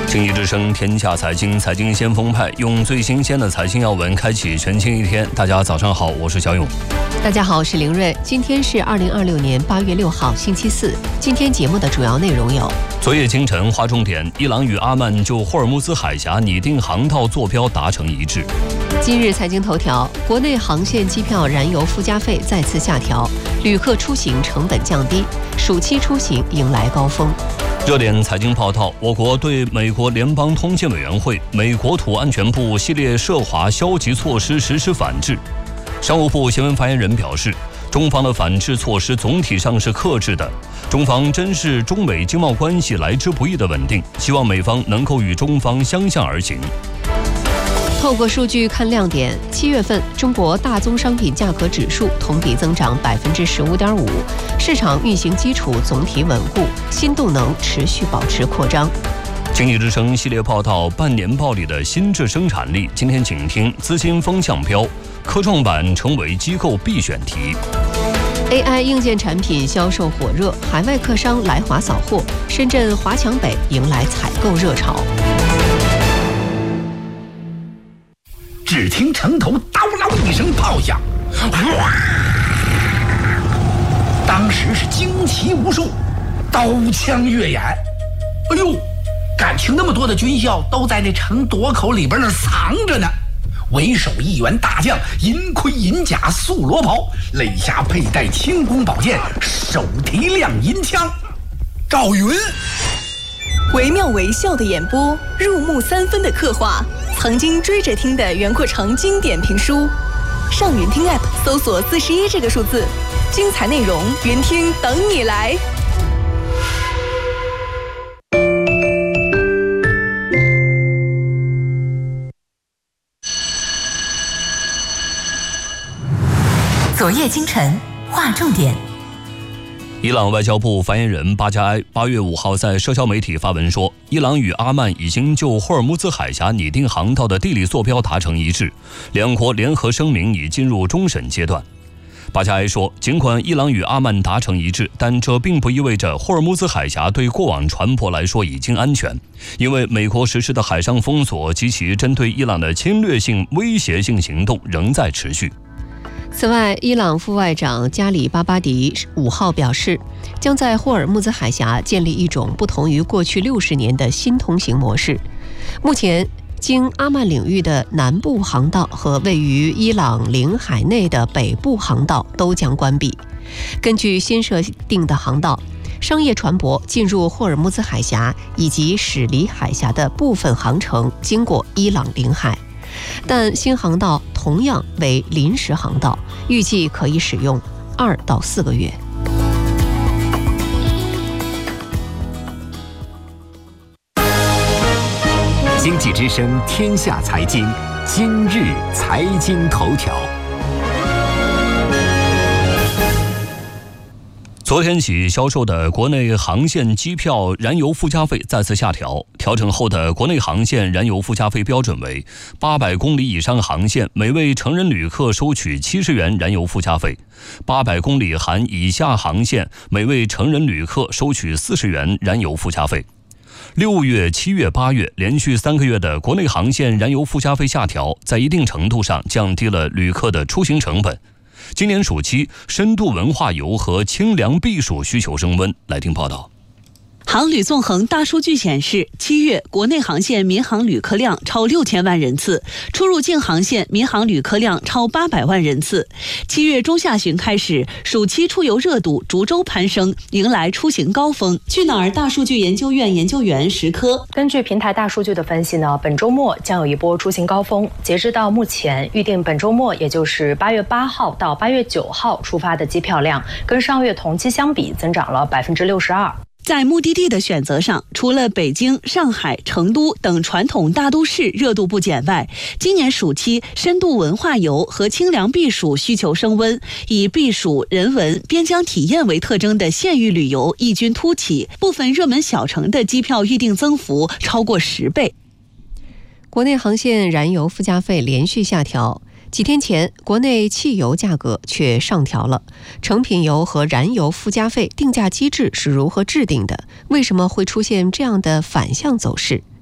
经济之声天下财经，财经先锋派用最新鲜的财经要闻开启全新一天。大家早上好，我是小勇。 大家好，我是凌睿。今天是2026年8月6号，星期四。今天节目的主要内容有： 昨夜今晨划重点，伊朗与阿曼就霍尔木兹海峡拟定航道坐标达成一致。 今日财经头条：国内航线机票燃油附加费再次下调，旅客出行成本降低，暑期出行迎来高峰。 热点财经报道：我国对美国联邦通信委员会、美国土安全部系列涉华消极措施实施反制。商务部新闻发言人表示，中方的反制措施总体上是克制的，中方珍视中美经贸关系来之不易的稳定，希望美方能够与中方相向而行。 透过数据看亮点，7月份中国大宗商品价格指数同比增长15.5%，市场运行基础总体稳固，新动能持续保持扩张。 经济之声系列报道半年报里的新质生产力，今天请听资金风向标，科创板成为机构必选题。 AI 硬件产品销售火热，海外客商来华扫货，深圳华强北迎来采购热潮。 只听城头刀嗷一声炮响，哗！当时是惊奇无数，刀枪跃眼。哎呦，感情那么多的军校都在那城垛口里边那藏着呢。为首一员大将，银盔银甲素罗袍，肋下佩戴轻弓宝剑，手提亮银枪。赵云， 惟妙惟肖的演播，入木3分的刻画，曾经追着听的袁阔成经典评书。上云听 App 搜索41这个数字，精彩内容云听等你来。 昨夜今晨划重点。 伊朗外交部发言人巴加埃8月5号在社交媒体发文说，伊朗与阿曼已经就霍尔木兹海峡拟定航道的地理坐标达成一致，两国联合声明已进入终审阶段。巴加埃说，尽管伊朗与阿曼达成一致，但这并不意味着霍尔木兹海峡对过往船舶来说已经安全，因为美国实施的海上封锁及其针对伊朗的侵略性威胁性行动仍在持续。 此外，伊朗副外长加里巴巴迪5号表示，将在霍尔木兹海峡建立一种不同于过去60年的新通行模式。目前，经阿曼领域的南部航道和位于伊朗领海内的北部航道都将关闭。根据新设定的航道，商业船舶进入霍尔木兹海峡以及驶离海峡的部分航程经过伊朗领海。但新航道同样为临时航道，预计可以使用2到4个月。 经济之声天下财经，今日财经头条。 昨天起销售的国内航线机票燃油附加费再次下调，调整后的国内航线燃油附加费标准为800公里以上航线每位成人旅客收取70元燃油附加费，800公里含以下航线每位成人旅客收取40元燃油附加费。6月、7月、8月连续3个月的国内航线燃油附加费下调，在一定程度上降低了旅客的出行成本。今年暑期，深度文化游和清凉避暑需求升温。来听报道。 航旅纵横大数据显示，7月国内航线民航旅客量超6000万人次，出入境航线民航旅客量超800万人次。7月中下旬开始，暑期出游热度逐周攀升，迎来出行高峰。去哪儿大数据研究院研究员石科， 根据平台大数据的分析呢，本周末将有一波出行高峰。截至到目前，预定本周末，也就是8月8号到8月9号出发的机票量，跟上月同期相比增长了62%。 在目的地的选择上，除了北京、上海、成都等传统大都市热度不减外，今年暑期深度文化游和清凉避暑需求升温，以避暑、人文、边疆体验为特征的县域旅游异军突起，部分热门小城的机票预订增幅超过10倍。 国内航线燃油附加费连续下调。几天前，国内汽油价格却上调了。成品油和燃油附加费定价机制是如何制定的？为什么会出现这样的反向走势？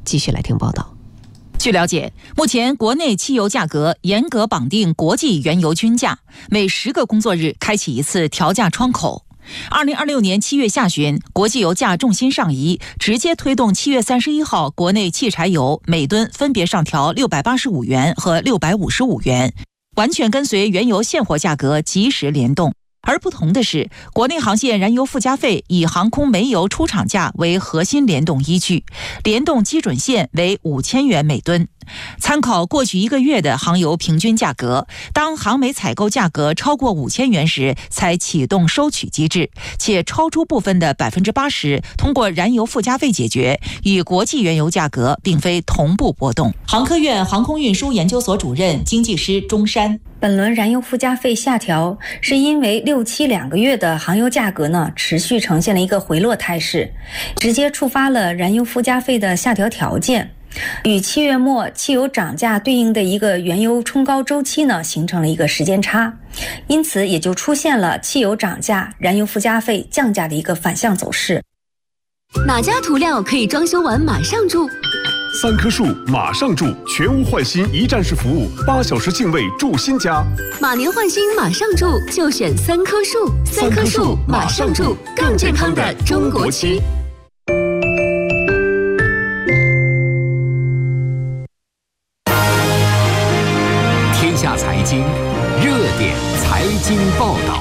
继续来听报道。 据了解，目前国内汽油价格严格绑定国际原油均价，每10个工作日开启一次调价窗口。2026年7月下旬，国际油价重心上移，直接推动7月31号国内汽柴油每吨分别上调685元和655元，完全跟随原油现货价格及时联动。而不同的是，国内航线燃油附加费以航空煤油出厂价为核心联动依据，联动基准线为5000元每吨。参考过去1个月的航油平均价格，当航煤采购价格超过5000元时，才启动收取机制，且超出部分的80%通过燃油附加费解决，与国际原油价格并非同步波动。航科院航空运输研究所主任经济师钟山， 本轮燃油附加费下调，是因为6、7两个月的航油价格呢持续呈现了一个回落态势，直接触发了燃油附加费的下调条件，与7月末汽油涨价对应的一个原油冲高周期呢形成了一个时间差，因此也就出现了汽油涨价、燃油附加费降价的一个反向走势。 哪家涂料可以装修完马上住 ？3棵树马上住，全屋换新一站式服务，8小时净位住新家。 马年换新马上住，就选3棵树。3棵树马上住，更健康的中国区。 天下财经热点财经报道。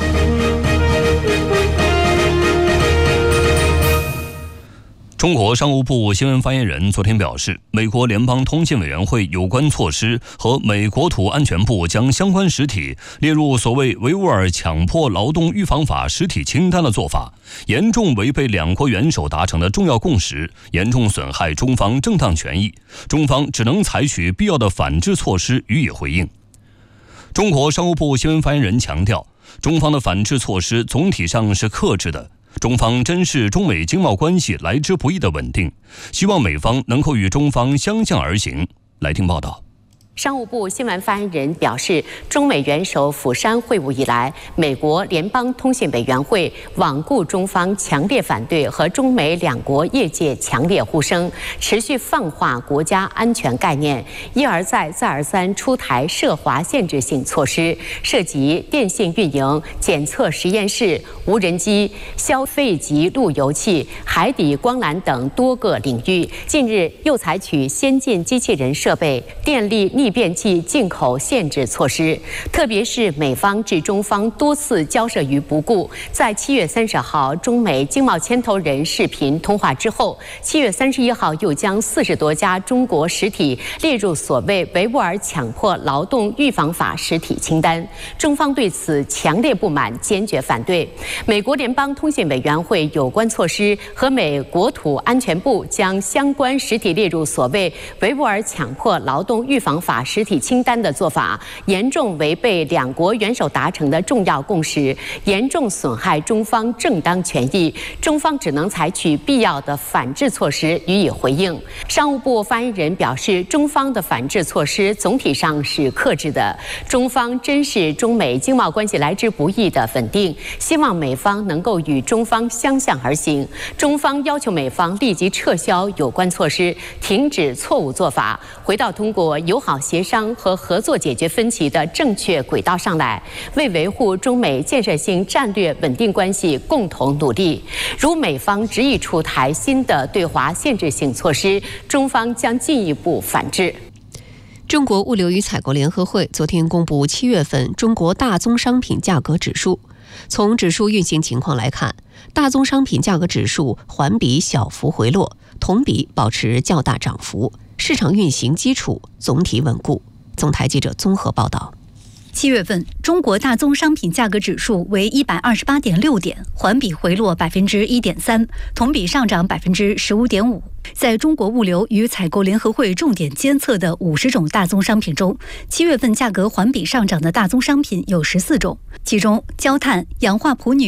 中国商务部新闻发言人昨天表示，美国联邦通信委员会有关措施和美国土安全部将相关实体列入所谓维吾尔强迫劳动预防法实体清单的做法，严重违背两国元首达成的重要共识，严重损害中方正当权益，中方只能采取必要的反制措施予以回应。中国商务部新闻发言人强调，中方的反制措施总体上是克制的，中方珍视中美经贸关系来之不易的稳定，希望美方能够与中方相向而行。来听报道。 商务部新闻发言人表示，中美元首釜山会晤以来，美国联邦通信委员会罔顾中方强烈反对和中美两国业界强烈呼声，持续泛化国家安全概念，一而再再而三出台涉华限制性措施，涉及电信运营、检测实验室、无人机、消费级路由器、海底光缆等多个领域。近日又采取先进机器人设备、电力逆变器进口限制措施，特别是美方置中方多次交涉于不顾。在7月30号中美经贸牵头人视频通话之后，7月31号又将40多家中国实体列入所谓维吾尔强迫劳动预防法实体清单。中方对此强烈不满，坚决反对。美国联邦通信委员会有关措施和美国土安全部将相关实体列入所谓维吾尔强迫劳动预防法实体清单的做法，严重违背两国元首达成的重要共识，严重损害中方正当权益，中方只能采取必要的反制措施予以回应。商务部发言人表示，中方的反制措施总体上是克制的，中方珍视中美经贸关系来之不易的稳定，希望美方能够与中方相向而行。中方要求美方立即撤销有关措施，停止错误做法，回到通过友好协商和合作解决分歧的正确轨道上来，为维护中美建设性战略稳定关系共同努力。如美方执意出台新的对华限制性措施，中方将进一步反制。 中国物流与采购联合会昨天公布7月份中国大宗商品价格指数。从指数运行情况来看，大宗商品价格指数环比小幅回落，同比保持较大涨幅，市场运行基础总体稳固。总台记者综合报道。 7月份，中国大宗商品价格指数为128.6点，环比回落1.3%，同比上涨15.5%。在中国物流与采购联合会重点监测的50种大宗商品中，7月份价格环比上涨的大宗商品有14种，其中焦炭、氧化钴铝